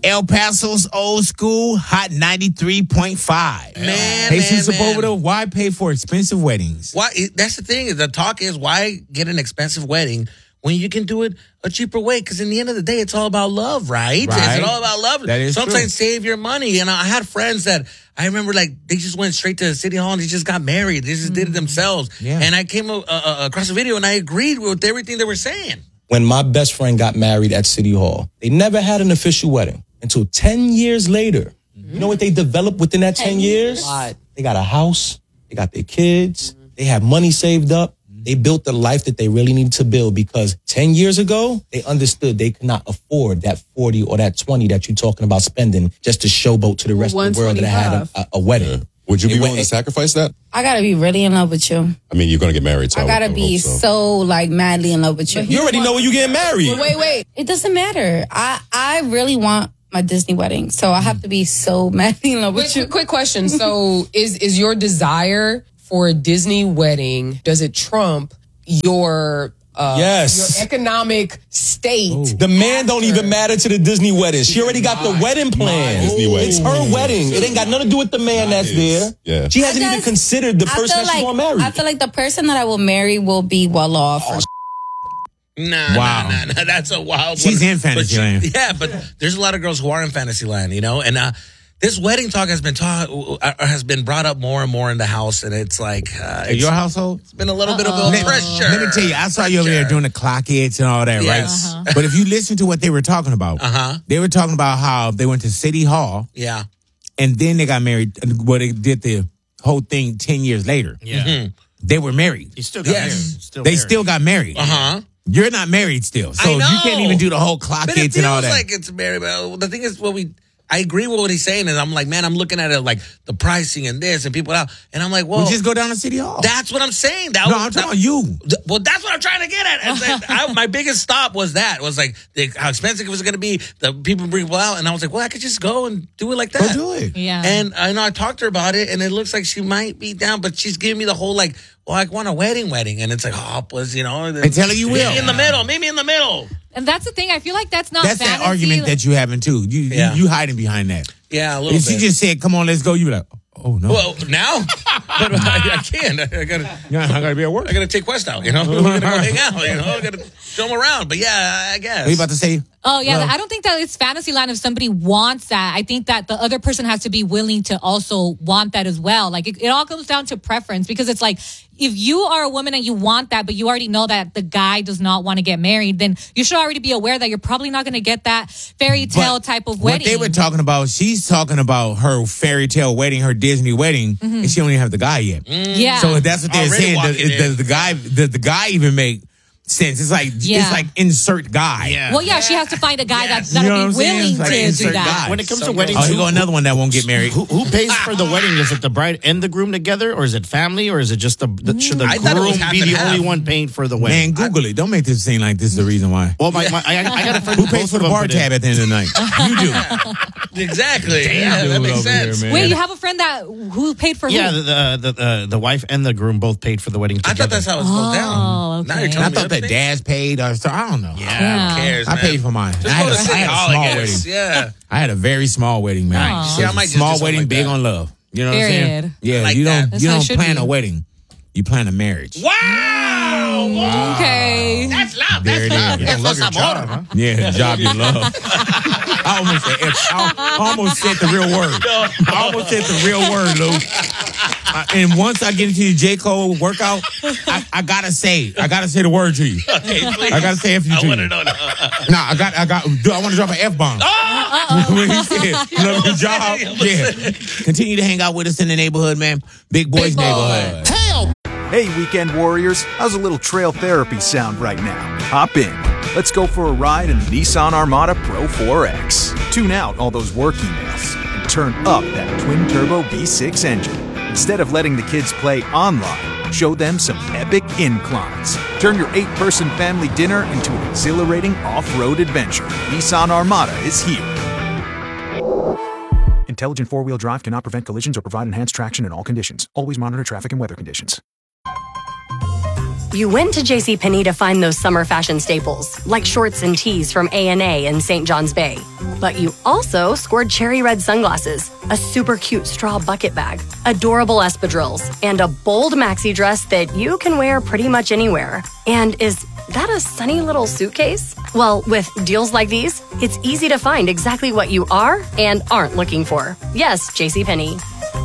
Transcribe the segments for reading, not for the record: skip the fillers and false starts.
El Paso's Old School Hot 93.5. Man, Jesus man. Sepulveda, why pay for expensive weddings? Why? That's the thing. The talk is, why get an expensive wedding when you can do it a cheaper way? Because in the end of the day, it's all about love, right? Right. It's all about love. That is Sometimes true. save your money. And I had friends that I remember, like, they just went straight to City Hall and they just got married. They just did it themselves. Yeah. And I came across a video and I agreed with everything they were saying. When my best friend got married at City Hall, they never had an official wedding until 10 years later. You know what they developed within that 10 years? They got a house. They got their kids. They have money saved up. They built the life that they really needed to build, because 10 years ago, they understood they could not afford that 40 or that 20 that you're talking about spending just to showboat to the rest of the world that had a wedding. Would you be willing to sacrifice that? I gotta be really in love with you. I mean, you're going to get married, so I gotta would be hope so like madly in love with you. You already know when you getting married. Wait. It doesn't matter. I really want my Disney wedding, so I have to be so madly in love with you. Quick question. So is your desire for a Disney wedding, does it trump your Yes. your economic state? The man don't even matter to the Disney wedding. She already got the wedding plan. Disney wedding. It's her wedding. It ain't got nothing to do with the man that's there. Yeah. She hasn't even considered the person that she's going to marry. I feel like the person that I will marry will be well off. Nah, that's a wild one. She's in Fantasyland. Yeah, but there's a lot of girls who are in Fantasyland, you know? And this wedding talk has been brought up more and more in the house, and it's like... In your household? It's been a little bit of a pressure. Let me tell you, I saw you over there doing the clock hits and all that, Yes. right? But if you listen to what they were talking about, they were talking about how they went to City Hall, Yeah. and then they got married. Well, they did the whole thing 10 years later. Yeah. They were married. He still got married. They still got married. You're not married still, so I know. you can't even do the whole clock But it hits and all feels that. like it's married. But the thing is, I agree with what he's saying, and I'm like, man, I'm looking at it like the pricing and this and people out, and I'm like, well, We'll just go down to City Hall. That's what I'm saying. I'm talking about you. Well, that's what I'm trying to get at. My biggest stop was like how expensive it was going to be. The people bring people out, and I was like, well, I could just go and do it like that. Go do it. Yeah. And I know I talked to her about it, and it looks like she might be down, but she's giving me the whole like, well, I want a wedding, and it's like, oh, pues, you know. And tell her you will. Meet me in the middle. And that's the thing. I feel like that's not That's that fantasy. argument that you having too. You hiding behind that. Yeah, a little If she bit. just said, "Come on, let's go," you be like, "Oh no." Well, now, but I can't. I gotta be at work. I gotta take Quest out. You know, we're gonna go hang out. You know, I gotta show them around. But yeah, I guess. What are you about to say? Oh, yeah. No. I don't think that it's Fantasyland if somebody wants that. I think that the other person has to be willing to also want that as well. Like, it all comes down to preference, because it's like, if you are a woman and you want that, but you already know that the guy does not want to get married, then you should already be aware that you're probably not going to get that fairy tale type of wedding. What they were talking about, she's talking about her fairy tale wedding, her Disney wedding, and she don't even have the guy yet. Yeah. So that's what they're Already saying. walking Does the guy even make sense? It's like it's like insert guy. Yeah. Well, yeah, she has to find a guy You that'll know what be I'm saying? willing It's like to do insert that. guy. When it comes to weddings, Oh, here go another one that won't get married. who pays for the wedding? Is it the bride and the groom together, or is it family, or is it just should the I thought it was groom half be and the half. only one paying for the Man, wedding? Google it. Don't make this seem like this is the reason why. Well, I got a friend Who pays for the bar tab at the end of the night? You do. Exactly. Damn, Yeah, that dude, makes over here, sense. man. Wait, you have a friend who paid for Yeah, who? the wife and the groom both paid for the wedding I together. thought that's how it goes down. okay. Now you're telling I me thought that other things? dad's paid or so. I don't know. Yeah, who cares? I man? paid for mine. Just I had go a- to City I had a Hall, small I guess. wedding. Yeah. I had a very small wedding, man. Aw. See, I might just do Small something wedding, like big that. on love. You know what I'm saying? Period. Yeah, Like you that. don't That's you how it don't should plan be. a wedding. You plan a marriage. Wow. Okay. That's love. There it That's is. love. That's amor. Yeah, the job you love. I almost said the real word. I almost said the real word, Lou. And once I get into the J. Cole workout, I gotta say the word to you. Okay, please. I gotta say it to you. I want to know. Nah, I want to drop an F-bomb. When he said, love your job. Yeah. Continue to hang out with us in the neighborhood, man. Big Boys Neighborhood. Hey, weekend warriors, how's a little trail therapy sound right now? Hop in. Let's go for a ride in the Nissan Armada Pro 4X. Tune out all those work emails and turn up that twin-turbo V6 engine. Instead of letting the kids play online, show them some epic inclines. Turn your 8-person family dinner into an exhilarating off-road adventure. Nissan Armada is here. Intelligent four-wheel drive cannot prevent collisions or provide enhanced traction in all conditions. Always monitor traffic and weather conditions. You went to JCPenney to find those summer fashion staples, like shorts and tees from A&A in St. John's Bay. But you also scored cherry red sunglasses, a super cute straw bucket bag, adorable espadrilles, and a bold maxi dress that you can wear pretty much anywhere. And is that a sunny little suitcase? Well, with deals like these, it's easy to find exactly what you are and aren't looking for. Yes, JCPenney.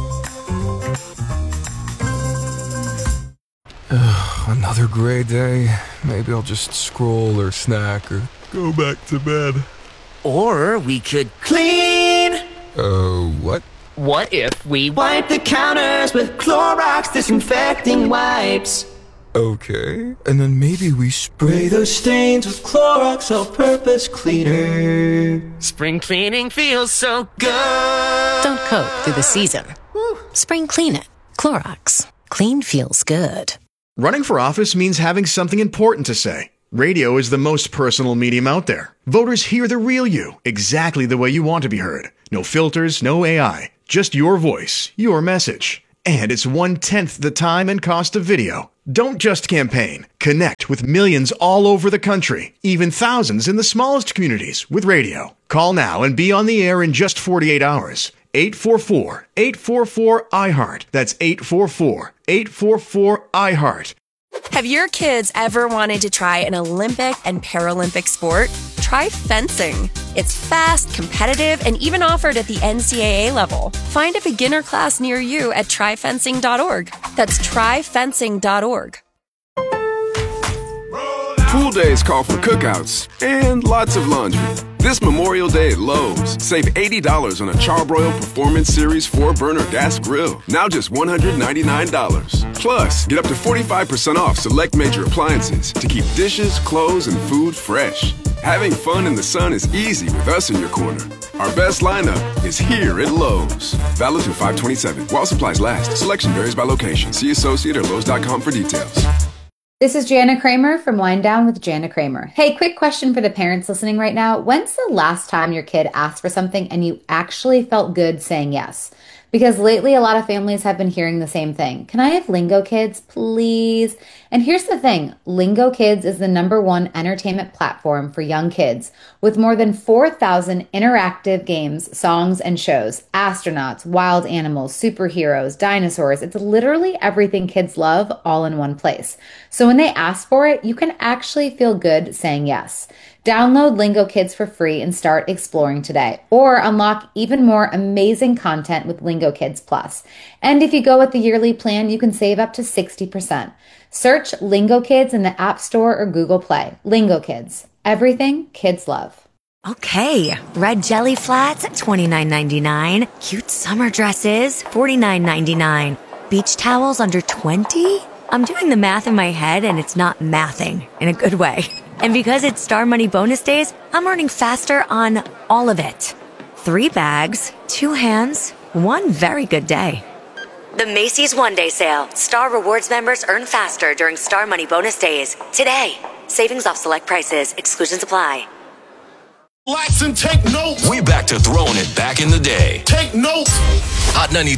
Another gray day. Maybe I'll just scroll or snack or go back to bed. Or we could clean. What? What if we wipe the counters with Clorox disinfecting wipes? Okay. And then maybe we Spray those stains with Clorox all-purpose cleaner. Spring cleaning feels so good. Don't cope through the season. Spring clean it. Clorox. Clean feels good. Running for office means having something important to say. Radio is the most personal medium out there. Voters hear the real you, exactly the way you want to be heard. No filters, no AI. Just your voice, your message. And it's 1/10 the time and cost of video. Don't just campaign. Connect with millions all over the country, even thousands in the smallest communities with radio. Call now and be on the air in just 48 hours. 844-844-iHeart. That's 844-844-iHeart. Have your kids ever wanted to try an Olympic and Paralympic sport? Try fencing. It's fast, competitive, and even offered at the NCAA level. Find a beginner class near you at tryfencing.org. That's tryfencing.org. Pool days call for cookouts and lots of laundry. This Memorial Day at Lowe's, save $80 on a Charbroil Performance Series 4-burner gas grill. Now just $199. Plus, get up to 45% off select major appliances to keep dishes, clothes, and food fresh. Having fun in the sun is easy with us in your corner. Our best lineup is here at Lowe's. Valid through 5/27. While supplies last. Selection varies by location. See associate or Lowe's.com for details. This is Jana Kramer from Wind Down with Jana Kramer. Hey, quick question for the parents listening right now. When's the last time your kid asked for something and you actually felt good saying yes? Because lately a lot of families have been hearing the same thing. Can I have Lingo Kids, please? And here's the thing. Lingo Kids is the #1 entertainment platform for young kids with more than 4,000 interactive games, songs, and shows. Astronauts, wild animals, superheroes, dinosaurs. It's literally everything kids love all in one place. So when they ask for it, you can actually feel good saying yes. Download Lingo Kids for free and start exploring today. Or unlock even more amazing content with Lingo Kids Plus. And if you go with the yearly plan, you can save up to 60%. Search Lingo Kids in the App Store or Google Play. Lingo Kids. Everything kids love. Okay, red jelly flats, $29.99. Cute summer dresses, $49.99. Beach towels under $20? I'm doing the math in my head and it's not mathing in a good way. And because it's Star Money bonus days, I'm earning faster on all of it. 3 bags, 2 hands, 1 very good day. The Macy's One Day Sale. Star Rewards members earn faster during Star Money bonus days. Today. Savings off select prices. Exclusions apply. Relax and take notes. We're back to throwing it back in the day. Take notes. Hot 90.